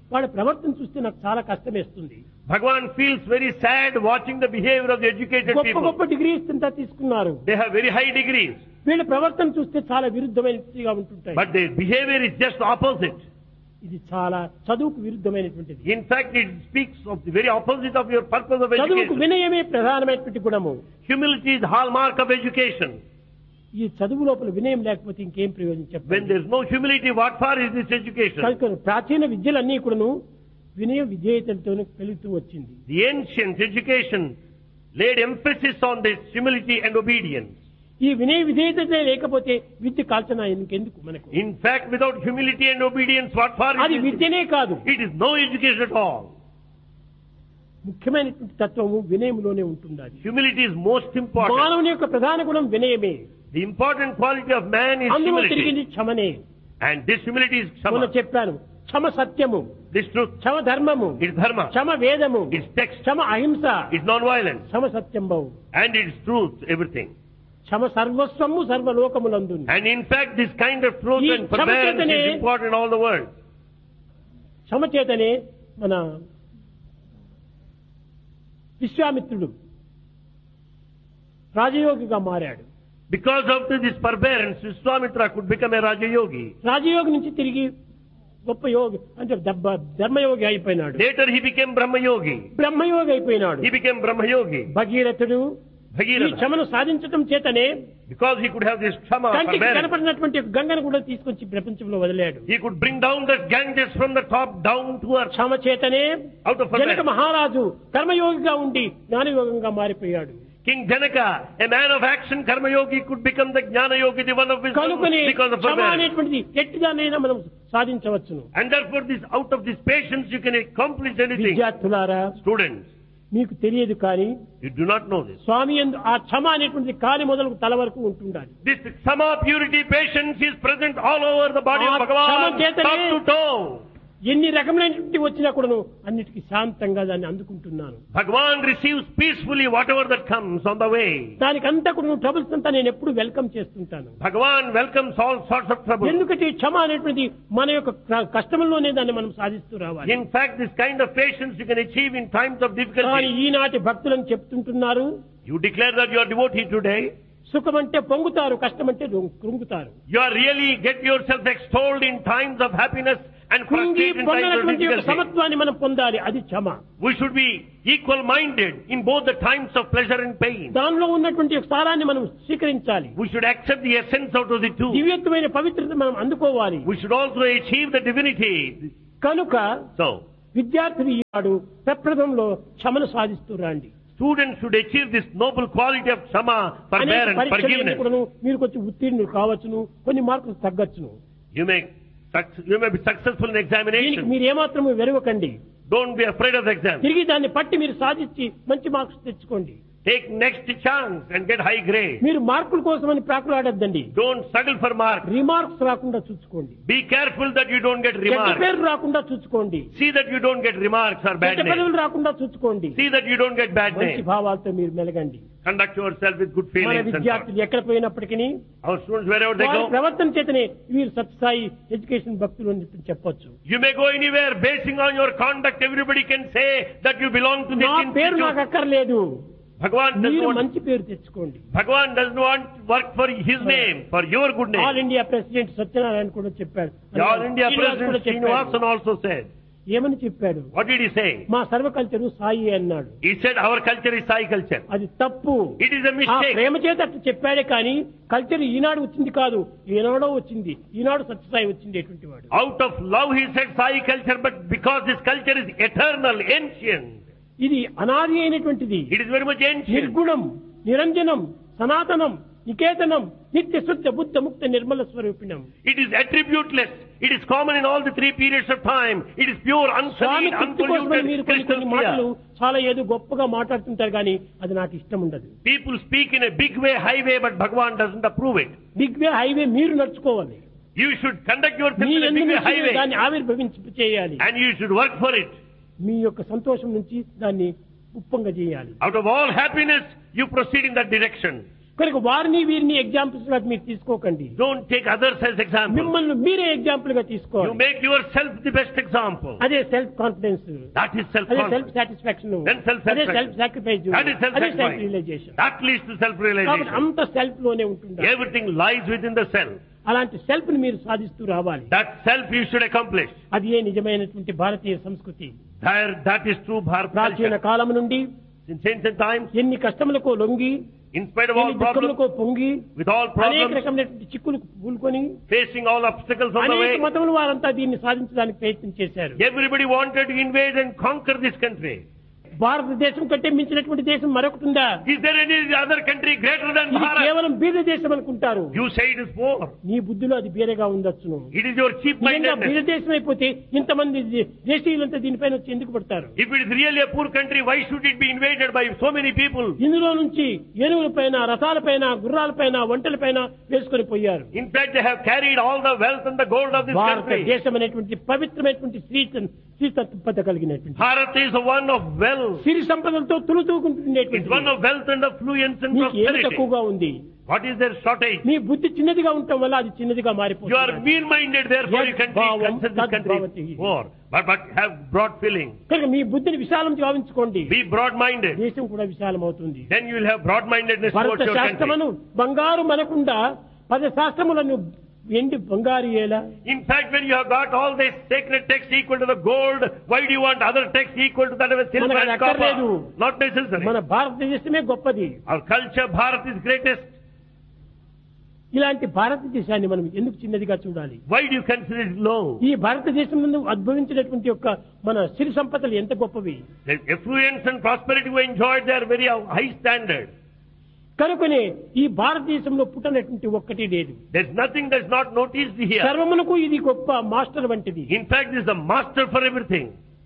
వాళ్ళ ప్రవర్తన చూస్తే నాకు చాలా కష్టమేస్తుంది. Bhagavan feels very sad watching the behavior of the educated గొప్ప people. గొప్ప డిగ్రీస్ అంతా తీసుకున్నారు. They have very high degrees. వీళ్ళ ప్రవర్తన చూస్తే చాలా విరుద్ధమైనదిగా ఉంటుంటాయి. But their behavior is just opposite. ఇది చాలా చదువుకు విరుద్ధమైనటువంటిది. In fact, it speaks of the very opposite of your purpose of చదువుకు education. వినయమే ప్రధానమైనటువంటి గుణము. Humility is the hallmark of education. ఈ చదువు లోపల వినయం లేకపోతే ఇంకేం ప్రయోజనం When చెప్పండి. there is no humility, what for is this education? కనుక ప్రాచీన విద్యలన్నీ కూడాను వినయ విధేయతలతో పెరుగుతూ వచ్చింది. The ancient education laid emphasis on this humility and obedience. ఈ వినయ విధేయత లేకపోతే విద్య కాల్చన ఇంకెందుకు మనకు? In fact, without humility and obedience, what for అది is this? విద్యనే కాదు. It is no education at all. ముఖ్యమైనటువంటి తత్వము వినయములోనే ఉంటుంది. Humility is most important. మానవుని యొక్క ప్రధాన గుణం వినయమే. The important quality of man is అందులో humility. తిరిగింది క్షమనే. And this humility is మొన్న Kshama. చెప్పాను, క్షమ సత్యము, This truth క్షమ ధర్మము, is Dharma. క్షమ వేదము, It's text. క్షమ అహింస, It's non-violence. క్షమ సత్యం బహు, And it's truth, everything. Kshama Sarvasvamu సర్వలోకములందు. And in fact, this kind of truth ఈ and forbearance క్షమచేతనే- is important in all the world. క్షమ చేతనే మన విశ్వామిత్రుడు రాజయోగిగా మారాడు. Because of this forbearance, Vishwamitra could become a Raja Yogi. రాజయోగి నుంచి తిరిగి గొప్ప యోగి అంటే ధర్మయోగి అయిపోయినాడు. Later he became Brahma Yogi. బ్రహ్మయోగి అయిపోయినాడు. He became Brahma Yogi. భగీరథుడు ఈ Bhagirath. క్షమను సాధించటం చేతనే Because he could have this Kshama, కంటికి forbearance. కనపడినటువంటి గంగను కూడా తీసుకొచ్చి ప్రపంచంలో వదిలాడు. He could bring down the Ganges from the top down to earth. క్షమ చేతనే Out of జనక forbearance. మహారాజు కర్మయోగిగా ఉండి జ్ఞానయోగంగా మారిపోయాడు. King Janaka, a man of action, Karma Yogi, could become the Jnana Yogi, the one of wisdom, కనుకని because of Kshama forbearance. అనేటువంటిది ఎట్టిదానైనా మనం సాధించవచ్చును. And therefore, out of this patience, you can accomplish anything. విద్యార్థులారా, Students, మీకు తెలియదు కానీ you do not know this. స్వామి యందు ఆ క్షమ అనేటువంటిది కాలి మొదలకు తల వరకు ఉంటుండాలి. This Sama, purity, patience is present all over the body of Ah, Bhagavan, Sama Chetane- top to toe. ఎన్ని రకమైనటువంటి వచ్చినా కూడాను అన్నిటికీ శాంతంగా దాన్ని అందుకుంటున్నాను. Bhagavan receives peacefully whatever that comes on the way. దానికంతా కూడా ట్రబుల్స్ అంతా నేను ఎప్పుడు వెల్కమ్ చేస్తుంటాను. Bhagavan welcomes all sorts of trouble. ఎందుకంటే ఈ క్షమ అనేటువంటి మన యొక్క కష్టంలోనే దాన్ని మనం సాధిస్తూ రావాలి. In fact, this kind of patience you can achieve in times of కానీ difficulty. ఈనాటి భక్తులను చెప్తుంటున్నారు, You declare that you are devotee today. సుఖం అంటే పొంగుతారు, కష్టం అంటే కృంగుతారు. You are really get yourself extolled in times of happiness and కృంగి frustration in times of పొందనటువంటి యొక్క difficulty. సమత్వాన్ని మనం పొందాలి, అది క్షమ. We should be equal-minded in both the times of pleasure and pain. దానిలో ఉన్నటువంటి యొక్క సారాన్ని మనం స్వీకరించాలి. We should accept the essence out of the two. దివ్యత్వమైన పవిత్రత మనం అందుకోవాలి. We should also achieve the divinity. కనుక So, విద్యార్థులు ఈనాడు ప్రప్రథంలో క్షమను సాధిస్తూ రండి. students should achieve this noble quality of Kshama, అనేక forbearance, పరీక్షలు forgiveness. ఎన్నికలను మీరు కొంచెం ఉత్తీర్ణులు కావచ్చును, కొన్ని మార్కులు తగ్గచ్చును. You may be successful in దీనికి examination. మీరు ఏమాత్రము వెరవకండి. Don't be afraid of the exam. తిరిగి దాన్ని పట్టి మీరు సాధించి మంచి మార్క్స్ తెచ్చుకోండి. Take next chance and get high grade. మీరు మార్కుల కోసమని ప్రాకులాడద్దండి. Don't struggle for marks. Remarks రాకుండా చూసుకోండి. Be careful that you don't get చెడ్డ remarks. పేరు రాకుండా చూసుకోండి. See that you don't get remarks or bad చెడ్డ names. పదవులు రాకుండా చూసుకోండి. See that you don't get bad మంచి names. భావాలతో మీరు మెలగండి. Conduct yourself with good మన feelings and thoughts. విద్యార్థులు ఎక్కడ పోయినప్పటికీ Our students, wherever they వారి go, ప్రవర్తన చేతనే వీరు సత్సాయి ఎడ్యుకేషన్ భక్తులు అని చెప్పొచ్చు. you may go anywhere. Basing on your conduct, everybody can say that you belong to నా this పేరు నాకు institute. అక్కర్లేదు, Bhagavan doesn't మీరు want, మంచి పేరు తెచ్చుకోండి. Bhagavan doesn't want work for his name, for your good all name. India president Satyanarayana కూడా చెప్పాడు. The All India శ్రీనివాస్ కూడా President చెప్పాడు. Srinivasan also said. ఏమని చెప్పాడు? What did he say? మా సర్వకల్చరు సాయి అన్నాడు. He said our culture is Sai culture. అది తప్పు. It is a ఆ mistake. ప్రేమ చేత అట్లా చెప్పాడే కానీ కల్చర్ ఈనాడు వచ్చింది కాదు, ఈనాడో వచ్చింది. ఈనాడు సత్యసాయి వచ్చింది ఎటువంటి వాడు. Out of love he said Sai culture, but because this culture is eternal, ancient. ఇది అనాది అయినటువంటిది. It is very much ancient. నిర్గుణం, నిరంజనం, సనాతనం, నికేతనం, నిత్య శుద్ధ బుద్ధ ముక్త Nirmala స్వరూపిణం. It is attributeless. It is common in all the three periods of time. It is pure, Swamy unsullied, తృప్తి కోసమని మీరు unpolluted, కొన్ని crystal కొన్ని మాటలు clear. చాలా ఏదో గొప్పగా మాట్లాడుతుంటారు కానీ అది నాకు ఇష్టం ఉండదు. People speak in a big way, high way, but Bhagavan doesn't approve it. Big way highway మీరు నడుచుకోవాలి. You should conduct yourself me in a ఎందు big way, నుంచి high way, దాన్ని ఆవిర్భవించి చేయాలి. and you should work for it. మీ యొక్క సంతోషం నుంచి దాన్ని ఉప్పొంగ చేయాలి. Out of all happiness, you proceed in that direction. కనుక వారిని వీరిని ఎగ్జాంపుల్స్ గా మీరు తీసుకోకండి. Don't take others as examples. మిమ్మల్ని మీరే ఎగ్జాంపుల్ గా You తీసుకోవాలి. make yourself the best example. అదే సెల్ఫ్ కాన్ఫిడెన్స్, That is అదే self-confidence. సెల్ఫ్ సాటిస్ఫాక్షన్, Then అదే self-satisfaction. Self sacrifice, That is అదే self self-sacrifice. Realisation. That leads to కాబట్టి self-realization. అంత సెల్ఫ్ లోనే ఉంటుంది. Everything lies within the self. అలాంటి self ని మీరు సాధిస్తూ రావాలి. That self you should accomplish. అది ఏ నిజమైనటువంటి భారతీయ సంస్కృతి. That is true Bharat ప్రాచీన culture. కాలం నుండి Since ancient times, ఎన్ని కష్టములకు లొంగి, in spite of all ఎన్ని problems, దుఃఖములకు పొంగి, with all అనేక problems, రకమైనటువంటి చిక్కులకు పూనుకొని facing all obstacles on the అనేక way, మతముల వారంతా దీన్ని సాధించడానికి ప్రయత్నం చేశారు. everybody wanted to invade and conquer this country. భారతదేశం కంటే మించినటువంటి దేశం మరొకటి ఉందా? Is there any other country greater than ఇది Bharat? కేవలం బీద దేశం అనుకుంటారు. You say it is poor. నీ బుద్ధిలో అది బీరగా ఉండొచ్చును. It is your నిజంగా cheap-mindedness. బీద దేశం అయిపోతే ఇంతమంది దేశీయులంతా దీనిపైన వచ్చి ఎందుకు పడతారు? If it is really a poor country, why should it be invaded by so many people? ఇందులో నుంచి ఏనుగుల పైన, రథాల పైన, గుర్రాల పైన, వంటల పైన వేసుకొని పోయారు. In fact, they have carried all the wealth and the gold of this country. భారతదేశం అనేటువంటి పవిత్రమైనటువంటి శ్రీతత్వత కలిగినటువంటి Bharat is the one of wealth. సిరి సంపదలతో It's తులుతూకుంటున్నటువంటి one of wealth and affluence and మీకు ఏమి prosperity. తక్కువగా ఉంది? What is their shortage? మీ బుద్ధి చిన్నదిగా ఉండటం వల్ల అది చిన్నదిగా You are మారిపోతుంది. mean-minded, therefore you can Bhavam consider this country tadbhavati. poor. But have broad feeling. కనుక మీ బుద్ధిని విశాలం గావించుకోండి. Be broad-minded. దేశం కూడా విశాలం అవుతుంది. Then you will have broad-mindedness Bharata towards your country. శాస్త్రమును బంగారు మనకుండా 10 శాస్త్రములను వెండి బంగారు ఎలా? In fact, when you have got all these sacred texts equal to the gold, why do you want other texts equal to that of a silver మనకు and అది అక్కర్లేదు. copper? Not necessary. మన భారతదేశమే గొప్పది. Our culture, Bharat is greatest. ఇలాంటి భారతదేశాన్ని మనం ఎందుకు చిన్నదిగా చూడాలి? Why do you consider it low? ఈ భారతదేశం నుండి ఉద్భవించినటువంటి యొక్క మన సిరి సంపదలు ఎంత గొప్పవి. The affluence and prosperity we enjoyed, they are very high standard. కనుకనే ఈ భారతదేశంలో పుట్టనటువంటి ఒక్కటి లేదు. There's nothing that's not noticed here. సర్వమునకు ఇది గొప్ప మాస్టర్ వంటిది. In fact, this is the master for everything.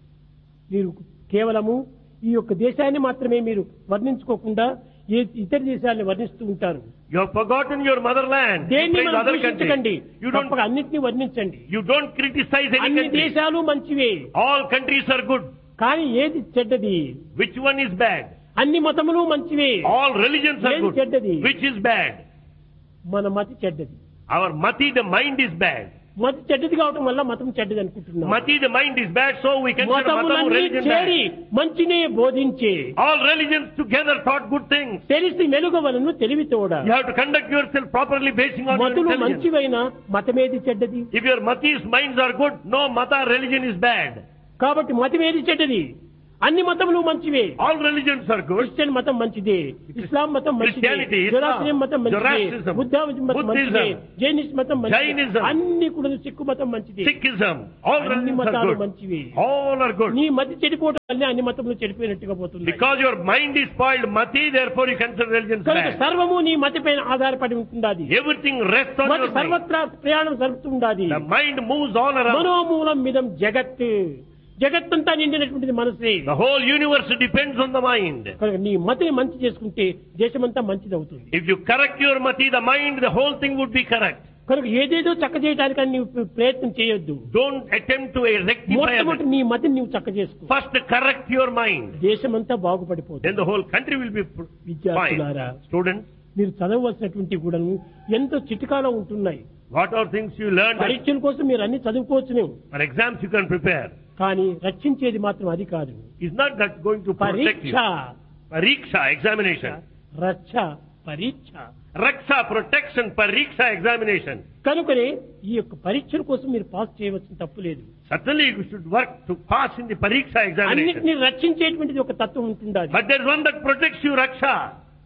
మీరు కేవలము ఈ యొక్క దేశాన్ని మాత్రమే మీరు వర్ణించుకోకుండా ఇతర దేశాలను వర్ణిస్తూ ఉంటారు. You have forgotten your motherland. You దేన్ని praise మనం other దూషించకండి. countries. You తప్పక don't, అన్నిటినీ వర్ణించండి. you don't criticize any అన్ని country. దేశాలు మంచివే. All countries are good. కానీ ఏది చెడ్డది? Which one is bad? అన్ని మతములు మంచివే. All religions are ఏది good. చెడ్డది? Which is bad? మన మతి చెడ్డది. Our mati, the mind is bad. మతి చెడ్డది కావటం వల్ల మతం చెడ్డది అనుకుంటున్నాం. Mati, the mind is bad, so we consider matamu మతములన్నీ religion చేరి bad. మంచినే బోధించే All religions together taught good things. తెలిసి మెలుగవలను తెలివితోడ. You have to conduct yourself properly basing on your మతులు intelligence. మంచివైన మతమేది చెడ్డది? If your matis minds are good, no mata religion is bad. కాబట్టి మతమేది చెడ్డది? అన్ని మతములు మంచివే. All religions are good. Christian మతం మంచిదే, ఇస్లాం మతం మంచిదే, Christianity, Islam, జొరాస్ట్రియన్ మతం మంచిదే, Zoroastrianism, బుద్ధిజం మతం మంచిదే, Buddhism, జైనిస్ట్ మతం మంచిదే, Jainism, అన్ని కూడా సిక్కు మతం మంచిదే. Sikhism, all అన్ని religions are మతాలు good. మంచివే. All are good. నీ మతి చెడిపోవడం వల్లే అన్ని మతములు చెడిపోయినట్టుగా పోతుంది. Because your mind is spoiled mati, therefore you consider religions కనుక bad. సర్వము నీ మతి పైన ఆధారపడి ఉంటుండాది. Everything rests on మతి your mind. సర్వత్రా ప్రయాణం జరుపుతుండాది. The mind moves all around. మనోమూలం మిదం జగత్. జగత్తంతా నిండినటువంటిది మనసే. The whole universe depends on the mind. కనుక నీ మతిని మంచి చేసుకుంటే దేశమంతా మంచిది అవుతుంది. If you correct your mati, the mind, the whole thing would be correct. కనుక ఏదేదో చక్క చేయడానికి నీవు ప్రయత్నం చేయొద్దు. Don't attempt to rectify మొట్టమొదటి it. నీ మతిని నీవు చక్క చేసుకో. First correct your mind. దేశమంతా బాగుపడిపోతుంది. Then the whole country will be fine. విద్యార్థులారా, Students, మీరు చదవవలసినటువంటి కూడాను ఎంతో చిటికాలో ఉంటున్నాయి. what are things you learned? పరీక్షల కోసం మీరు అన్ని చదువుకోవచ్చునే. For exams you can prepare. కానీ రక్షించేది మాత్రం అది కాదు. It's not that going to protect పరీక్ష, you. Pariksha, examination. రక్ష, పరీక్ష. Raksha, protection, pariksha, examination. కనుకనే ఈ యొక్క పరీక్షల కోసం మీరు పాస్ చేయవలసిన తప్పు లేదు. Certainly you should work to pass in the pariksha examination. అన్నిటిని రక్షించేటువంటిది ఒక తత్వం ఉంటుండాలి. But there's one that protects you, Raksha.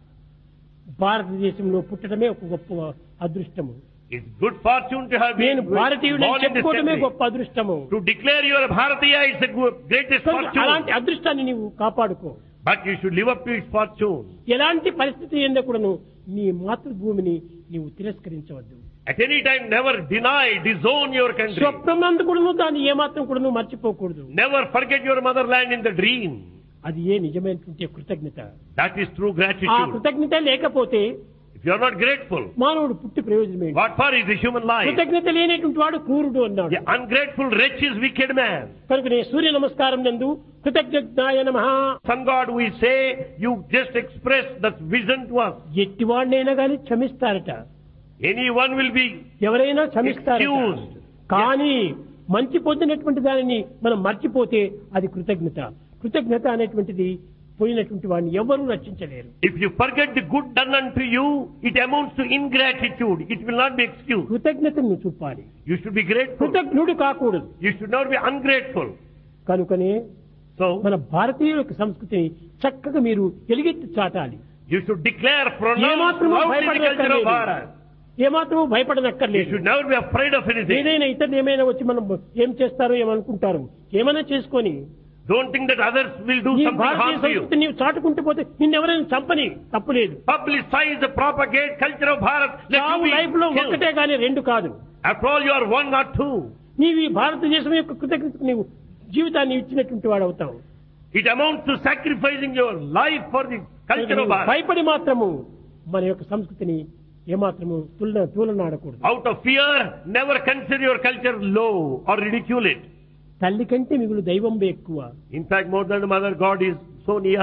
భారతదేశంలో పుట్టడమే ఒక గొప్ప అదృష్టము. It's good fortune to have నేను been భారతీయుడని born in this చెప్పుకోవడమే country. గొప్ప అదృష్టము. To declare you are a Bharatiya is the greatest కనుక అలాంటి fortune. అదృష్టాన్ని నీవు కాపాడుకో. But you should live up to its fortune. ఎలాంటి పరిస్థితి ఏందో కూడాను నీ మాతృభూమిని నీవు తిరస్కరించవద్దు. At any time, never deny, disown your country. స్వప్నందు కూడాను దాన్ని ఏమాత్రం కూడాను మర్చిపోకూడదు. Never forget your motherland in the dream. అది ఏ నిజమైనటువంటి కృతజ్ఞత. That is true ఆ gratitude. కృతజ్ఞత లేకపోతే If you are not grateful, మానవుడు పుట్టి ప్రయోజనం ఏంటి? what for is the human life? కృతజ్ఞత లేనటువంటి వాడు క్రూరుడు అన్నాడు. The ungrateful wretch is wicked man. కనుక నేను సూర్య నమస్కారం నందు కృతజ్ఞాయ నమః. Sun God, we say, you just express that vision to us. ఎట్టివాడినైనా కానీ క్షమిస్తారట, Anyone will be ఎవరైనా క్షమిస్తారట. excused. కానీ మంచి పొందినటువంటి దానిని మనం మర్చిపోతే అది కృతజ్ఞత. కృతజ్ఞత అనేటువంటిది పోయినటువంటి వాడిని ఎవరూ రక్షించలేరు. If you forget the good done unto you, it amounts to ingratitude. It will not be excused. కృతజ్ఞతను చూపాలి, You should be grateful. కృతజ్ఞుడు కాకూడదు. You should not be ungrateful. కనుకనే So, మన భారతీయుల యొక్క సంస్కృతిని చక్కగా మీరు ఎలుగెత్తి చాటాలి. you should declare, pronounce ఏమాత్రము loudly the culture of భయపడనక్కర్లేదు, Bharat. ఏమాత్రము You భయపడనక్కర్లేదు. should never be afraid of anything. ఏదైనా ఇతరులు ఏమైనా వచ్చి మనం ఏం చేస్తారో ఏమనుకుంటారు, ఏమైనా చేసుకొని Don't think that others will do నీ something Bharatiya harm to you. సంస్కృతి నీవు చాటుకుంటూ పోతే నిన్నెవరైనా చంపని తప్పులేదు. Publicize the propagate culture of Bharat. Let చావు you లైఫ్ లో be killed. ఒక్కటే కానీ రెండు కాదు. After all, you are one, not two. నీవు ఈ భారతదేశం యొక్క కృతజ్ఞతకు నీవు జీవితాన్ని ఇచ్చినటువంటి వాడు అవుతావు. It amounts to sacrificing your life for the culture of Bharat. భయపడి మాత్రము మన యొక్క సంస్కృతిని ఏమాత్రము తూలనాడకూడదు. Out of fear, never consider your culture low or ridicule it. తల్లి కంటే మిగులు దైవం ఎక్కువ. In fact, more than the mother, God is so near.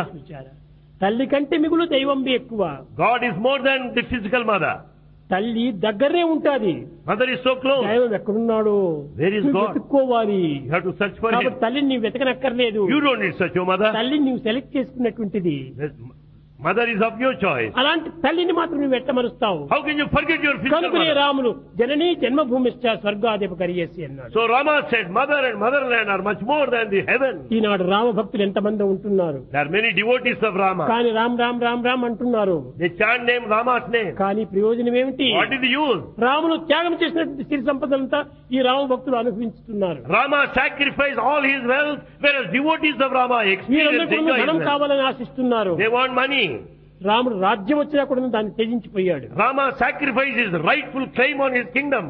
తల్లి కంటే మిగులు దైవం ఎక్కువ. God is more than the physical mother. తల్లి దగ్గరే ఉంటాది, Mother is so close. దైవం ఎక్కడున్నాడు Where is నువ్వు God? వెతుక్కోవాలి. You have to search for కాబట్టి him. తల్లిని నీవు వెతకనక్కర్లేదు. You don't need such a mother. తల్లిని నీవు select చేసుకున్నటువంటిది. Mother is of your choice. అలాంటి తల్లిని మాత్రం నువ్వు ఎట్టమరుస్తావు. How can you forget your physical కనుకనే mother? రాములు జననీ జన్మభూమిశ్చ స్వర్గాధిప కరియేసి అన్నాడు. So Rama said, mother and motherland are much more than the heaven. ఈనాడు రామ భక్తులు ఎంతమంది ఉంటున్నారు, There are many devotees of Rama. కానీ రామ్ రామ్ రామ్ రామ్ అంటున్నారు. They chant name Rama's name. కానీ ప్రయోజనం ఏమిటి? What is the use? Ramulu త్యాగం చేసినటువంటి సిరి సంపదంతా ఈ రామ భక్తులు అనుభవిస్తున్నారు. Rama sacrificed all his wealth, whereas devotees of Rama experience వీరందరూ enjoy his ధనం wealth. కావాలని ఆశిస్తున్నారు. They want money. రాముడు రాజ్యం వచ్చినా కూడా దాన్ని త్యజించిపోయాడు. Rama sacrificed his rightful claim on his kingdom.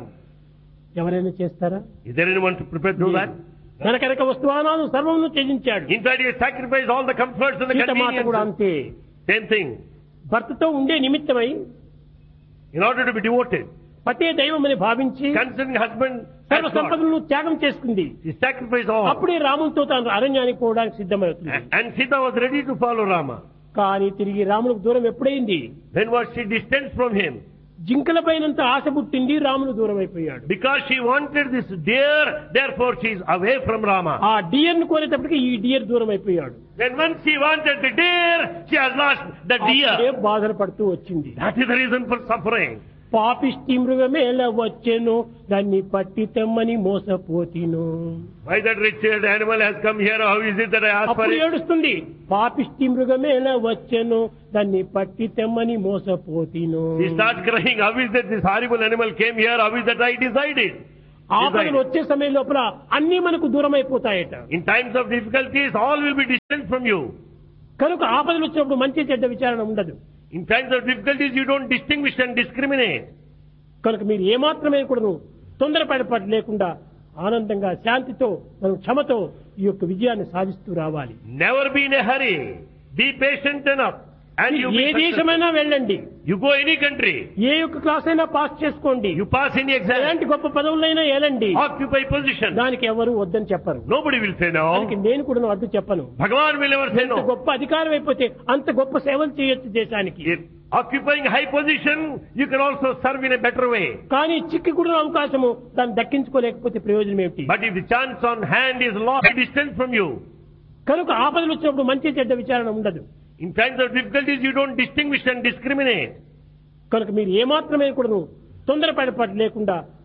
ఎవరైనా చేస్తారా? Is there anyone to prepare to do that? కనకనక వస్తువానాలు సర్వమును త్యజించాడు. In fact, he sacrificed all the comforts and the సీతమాత కూడా conveniences. అంతే. Same thing. భర్తతో ఉండే నిమిత్తమై In order to be devoted, పతే దైవం అని భావించి considering husband సర్వ as God, సంపదలను త్యాగం చేసుకుంది. he sacrificed all. అప్పుడే రాములతో తాను అరణ్యానికి పోవడానికి సిద్ధమవుతుంది. And Sita was ready to follow Rama. కానీ తిరిగి రాములకు దూరం ఎప్పుడైంది? When was she distant from him? జింకల పైనంత ఆశ పుట్టింది, రాములు దూరం అయిపోయాడు. Because she wanted this deer, therefore she is away from Rama. ఆ డియర్ ను కోరేటప్పటికి ఈ డియర్ దూరం అయిపోయాడు. Then once she wanted the deer, she has lost the అప్పుడే deer. బాధలు పడుతూ వచ్చింది. That is the reason for suffering. పాపిష్టి మృగమేల వచ్చెను దాన్ని పట్టి తెమ్మని మోసపోతిను. Why that wretched animal has come here? How is it that I asked for అప్పుడు it? ఏడుస్తుంది, పాపిష్టి మృగమేల వచ్చెను దాన్ని పట్టి తెమ్మని మోసపోతిను. She starts crying. How is that this horrible animal came here? How is that I decided? ఆపదలు వచ్చే సమయం లోపల అన్ని మనకు దూరం అయిపోతాయట. In times of difficulties, all will be distant from you. కనుక ఆపదలు వచ్చినప్పుడు మంచి చెడ్డ విచారణ ఉండదు. In times of difficulties, you don't distinguish and discriminate. కనుక మీరు ఏమాత్రమే కూడా తొందరపడి లేకుండా ఆనందంగా శాంతితో మనం క్షమతో ఈ యొక్క విజయాన్ని సాధిస్తూ రావాలి. Never be in a hurry. Be patient enough. And you ఏ దేశమైనా వెళ్ళండి, You go any country. ఏ యొక్క క్లాస్ అయినా పాస్ చేసుకోండి, You pass any exam. ఎలాంటి గొప్ప పదవులైనా ఏలండి, Occupy position. దానికి ఎవరు వద్దని చెప్పరు. Nobody will say no. దానికి నేను కూడా వద్దు చెప్పను. Bhagavan will never say ఎంత no. గొప్ప అధికారం అయిపోతే అంత గొప్ప సేవలు చేయొచ్చు దేశానికి. If occupying high position, you can also serve in a better way. కానీ చిక్కి కూడా అవకాశము దాన్ని దక్కించుకోలేకపోతే ప్రయోజనం ఏమిటి? But if the chance on hand is lost distance from you, కనుక ఆపదలు వచ్చినప్పుడు మంచి చెడ్డ విచారణ ఉండదు. in times of difficulties, you don't distinguish and discriminate. కనుక మీరు ఏమాత్రమే కూడా తొందరపడి లేకుండా